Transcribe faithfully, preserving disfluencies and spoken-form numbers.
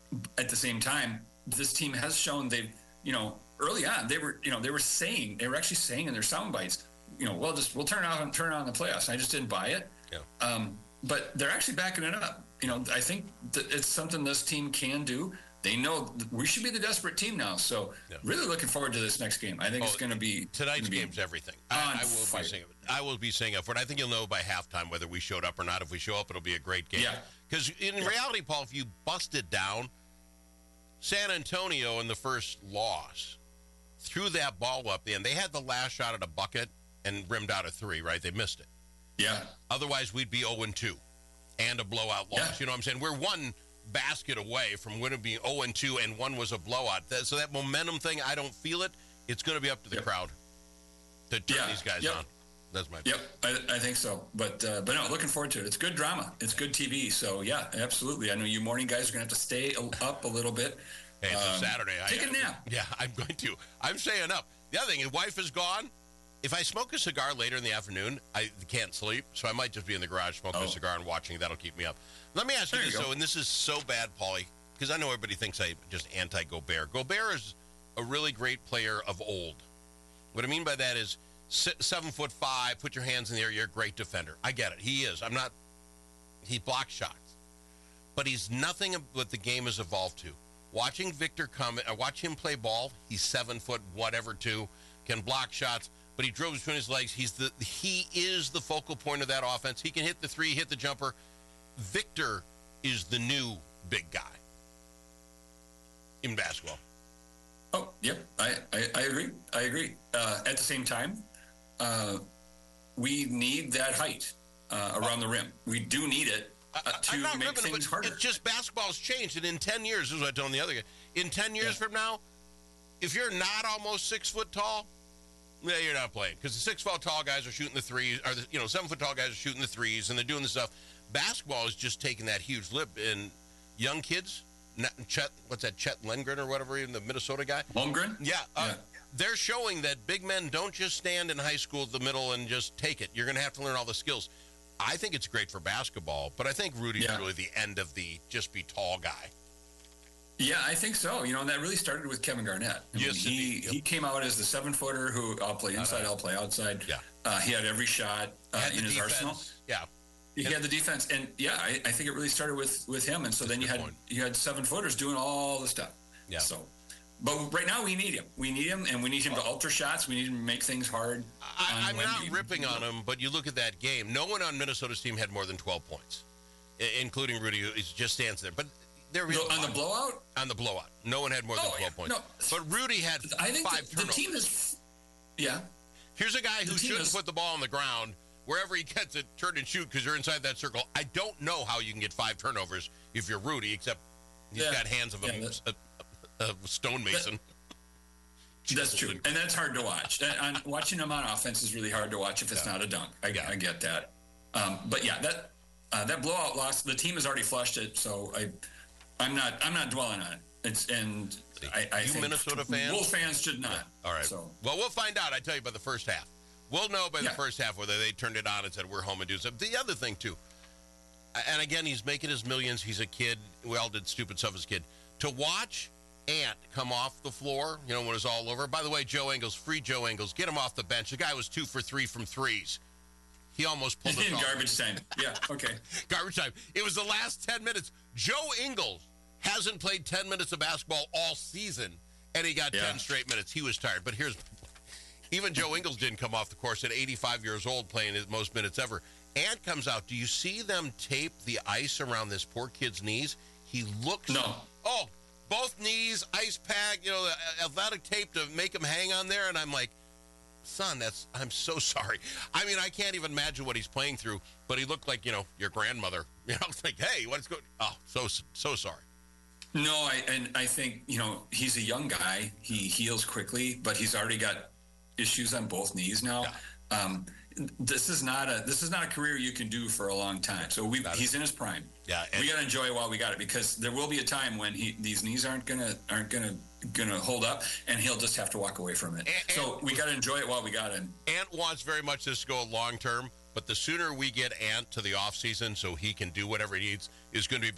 at the same time, this team has shown they've, you know, early on they were, you know, they were saying they were actually saying in their sound bites, you know, well, just we'll turn on and turn on the playoffs. And I just didn't buy it. Yeah. Um, but they're actually backing it up. You know, I think that it's something this team can do. They know we should be the desperate team now. So yeah. really looking forward to this next game. I think oh, it's going to be tonight's game's everything. I, I will fire. be saying I will be saying up for it. I think you'll know by halftime whether we showed up or not. If we show up, it'll be a great game. Yeah. Because in yeah. reality, Paul, if you bust it down, San Antonio in the first loss threw that ball up the end. They had the last shot at a bucket and rimmed out a three. Right? They missed it. Yeah. Otherwise, we'd be oh and two and a blowout loss. Yeah. You know what I'm saying? We're one basket away from winning being oh and two, and one was a blowout. So that momentum thing, I don't feel it. It's going to be up to the yep. crowd to turn yeah. these guys yep. on. That's my Yep, I, I think so. But uh, but no, looking forward to it. It's good drama. It's good T V. So, yeah, absolutely. I know you morning guys are going to have to stay up a little bit. Hey, it's um, a Saturday. Take I, a nap. Yeah, I'm going to. I'm staying up. The other thing, his wife is gone. If I smoke a cigar later in the afternoon, I can't sleep, so I might just be in the garage smoking oh. a cigar and watching. That'll keep me up. Let me ask you there this, you though, and this is so bad, Paulie, because I know everybody thinks I just anti-Gobert. Gobert is a really great player of old. What I mean by that is seven foot five, put your hands in the air, you're a great defender. I get it. He is. I'm not. He blocks shots, but he's nothing of what the game has evolved to. Watching Victor come, I watch him play ball. He's seven foot whatever two, can block shots. But he drove between his legs. He's the he is the focal point of that offense. He can hit the three, hit the jumper. Victor is the new big guy in basketball. Oh, yep, I, I, I agree. I agree. Uh, at the same time, uh, we need that height uh, around the rim. We do need it uh, to I'm not make ripping things it, harder. It's just basketball's changed, and in ten years, this is what I told the other guy. In ten years yeah. from now, if you're not almost six foot tall, yeah, you're not playing, because the six foot tall guys are shooting the threes, or the, you know, seven foot tall guys are shooting the threes, and they're doing the stuff. Basketball is just taking that huge leap, and young kids, Chet, what's that, Chet Lengren or whatever, even the Minnesota guy? Holmgren? Yeah, uh, yeah. They're showing that big men don't just stand in high school at the middle and just take it. You're going to have to learn all the skills. I think it's great for basketball, but I think Rudy's yeah. really the end of the just be tall guy. Yeah, I think so. You know, and that really started with Kevin Garnett. I yes, mean, he yep. he came out as the seven-footer who I'll play inside, I'll play outside. Yeah. Uh, he had every shot uh, in his defense. arsenal. Yeah. He had the defense, and yeah, I, I think it really started with, with him. And so That's then you had point. you had seven-footers doing all the stuff. Yeah. So, but right now we need him. We need him, and we need him to alter shots. We need him to make things hard. I, I'm not ripping on him, but you look at that game. No one on Minnesota's team had more than twelve points, including Rudy, who just stands there. But there no, on the blowout. On the blowout, no one had more than oh, twelve yeah, points. no. But Rudy had I think five the, turnovers. The team is, yeah. Here's a guy who shouldn't is, put the ball on the ground. Wherever he gets it, turn and shoot because you're inside that circle. I don't know how you can get five turnovers if you're Rudy, except he's yeah, got hands of a, yeah, a, a, a stonemason. That, that's true, and that's hard to watch. On, watching him on offense is really hard to watch if it's yeah. not a dunk. I, yeah. I get that. Um, but yeah, that uh, that blowout loss, the team has already flushed it, so I, I'm not I'm not dwelling on it. It's and I, I you think Minnesota fans, Wolf fans should not. Yeah. All right. So. Well, we'll find out. I tell you by the first half. We'll know by the yeah. first half whether they turned it on and said, we're home and do something. The other thing, too, and again, he's making his millions. He's a kid. We all did stupid stuff as a kid. To watch Ant come off the floor, you know, when it's all over. By the way, Joe Ingles, free Joe Ingles. Get him off the bench. The guy was two for three from threes. He almost pulled it in off. garbage time. Yeah, okay. Garbage time. It was the last ten minutes. Joe Ingles hasn't played ten minutes of basketball all season, and he got yeah. ten straight minutes. He was tired. But here's... Even Joe Ingles didn't come off the course at eighty-five years old playing his most minutes ever. Ant comes out. Do you see them tape the ice around this poor kid's knees? He looks... No. Oh, both knees, ice pack, you know, athletic tape to make him hang on there. And I'm like, son, that's... I'm so sorry. I mean, I can't even imagine what he's playing through. But he looked like, you know, your grandmother. You know, it's like, hey, what's going... Oh, so, so sorry. No, I, and I think, you know, he's a young guy. He heals quickly, but he's already got... issues on both knees now. Yeah. Um, this is not a this is not a career you can do for a long time. So we he's in his prime. Yeah, we got to enjoy it while we got it because there will be a time when he these knees aren't gonna aren't gonna gonna hold up, and he'll just have to walk away from it. And, so and, we got to enjoy it while we got it. Ant wants very much this to go long term, but the sooner we get Ant to the off season so he can do whatever he needs is going to be better.